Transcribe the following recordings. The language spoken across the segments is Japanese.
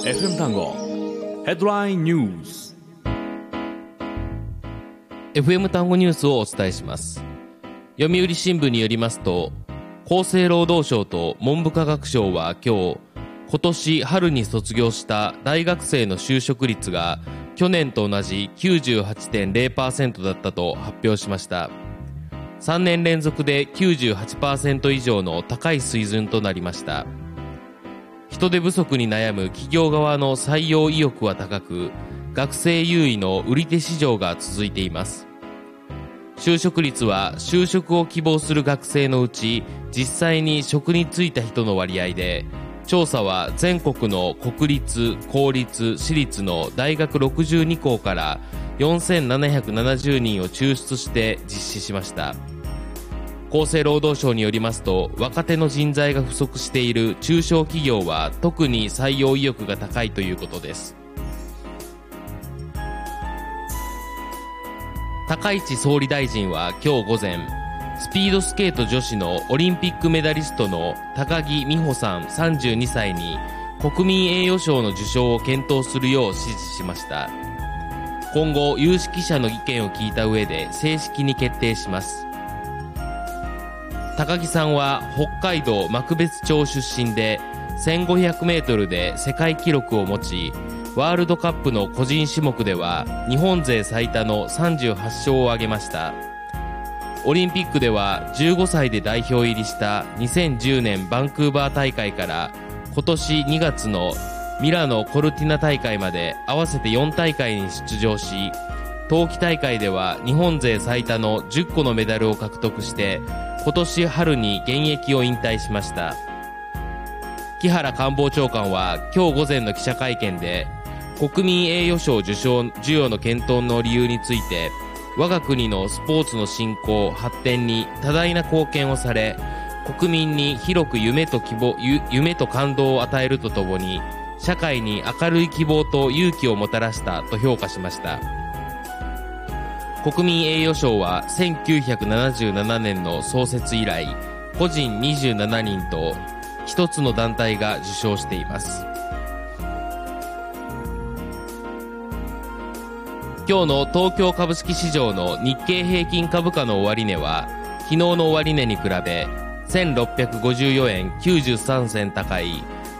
FM 単語ヘッドラインニュース。 FM 単語ニュースをお伝えします。読売新聞によりますと、厚生労働省と文部科学省は今年春に卒業した大学生の就職率が去年と同じ 98.0% だったと発表しました。3年連続で 98% 以上の高い水準となりました。人手不足に悩む企業側の採用意欲は高く、学生優位の売り手市場が続いています。就職率は就職を希望する学生のうち実際に職に就いた人の割合で、調査は全国の国立、公立、私立の大学62校から4770人を抽出して実施しました。厚生労働省によりますと、若手の人材が不足している中小企業は特に採用意欲が高いということです。高市総理大臣は今日午前、スピードスケート女子のオリンピックメダリストの高木美帆さん32歳に国民栄誉賞の受賞を検討するよう指示しました。今後、有識者の意見を聞いた上で正式に決定します。高木さんは北海道幕別町出身で、1500メートルで世界記録を持ち、ワールドカップの個人種目では日本勢最多の38勝を挙げました。オリンピックでは15歳で代表入りした2010年バンクーバー大会から今年2月のミラノコルティナ大会まで合わせて4大会に出場し、冬季大会では日本勢最多の10個のメダルを獲得して今年春に現役を引退しました。木原官房長官は今日午前の記者会見で、国民栄誉賞授与の検討の理由について、我が国のスポーツの振興・発展に多大な貢献をされ、国民に広く夢と感動を与えるとともに、社会に明るい希望と勇気をもたらしたと評価しました。国民栄誉賞は1977年の創設以来、個人27人と1つの団体が受賞しています。今日の東京株式市場の日経平均株価の終値は、昨日の終値に比べ1654円93銭高い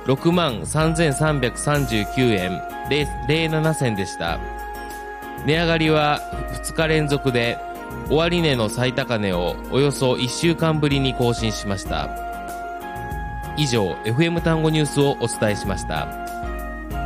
63,339 円07銭でした。値上がりは2日連続で、終値の最高値をおよそ1週間ぶりに更新しました。以上、FM 単語ニュースをお伝えしました。